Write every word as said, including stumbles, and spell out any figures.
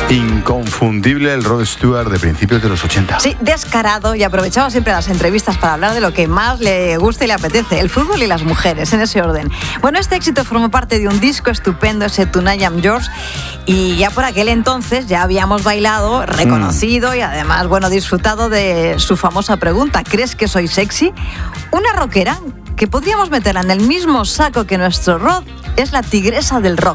Inconfundible el Rod Stewart de principios de los ochenta. Sí, descarado, y aprovechaba siempre las entrevistas para hablar de lo que más le gusta y le apetece, el fútbol y las mujeres, en ese orden. Bueno, este éxito formó parte de un disco estupendo, ese Tonight I'm Yours, y ya por aquel entonces ya habíamos bailado, reconocido mm. y además, bueno, disfrutado de su famosa pregunta: ¿crees que soy sexy? Una rockera que podríamos meterla en el mismo saco que nuestro Rod es la tigresa del rock.